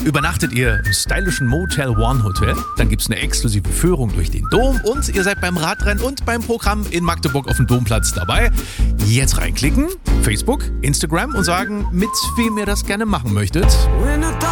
Übernachtet ihr im stylischen Motel One Hotel, dann gibt es eine exklusive Führung durch den Dom und ihr seid beim Radrennen und beim Programm in Magdeburg auf dem Domplatz dabei. Jetzt reinklicken, Facebook, Instagram und sagen, mit wem ihr das gerne machen möchtet.